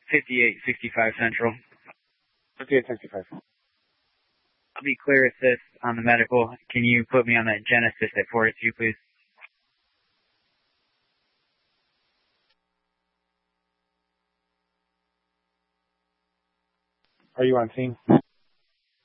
5865 Central. 5865. I'll be clear assist on the medical. Can you put me on that Genesis at 42, please? Are you on scene?